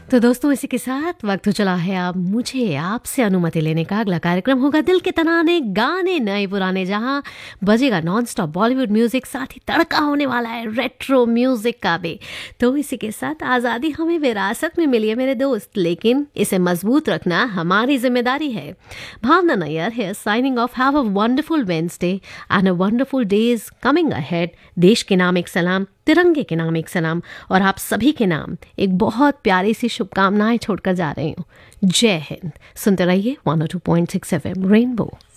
तो दोस्तों, इसी के साथ वक्त हो चला है अब मुझे आपसे अनुमति लेने का। अगला कार्यक्रम होगा दिल के तराने गाने नए पुराने, जहां बजेगा नॉन स्टॉप बॉलीवुड म्यूजिक, साथ ही तड़का होने वाला है रेट्रो म्यूजिक का भी। तो इसी के साथ आज़ादी हमें विरासत में मिली है मेरे दोस्त, लेकिन इसे मजबूत रखना हमारी जिम्मेदारी है। भावना नैयर है signing off. Have a wonderful Wednesday and a wonderful days coming ahead. देश के नाम एक सलाम, तिरंगे के नाम एक सलाम, और आप सभी के नाम एक बहुत प्यारी सी शुभकामनाएं छोड़कर जा रही हूँ। जय हिंद। सुनते रहिए 102.6 FM रेनबो।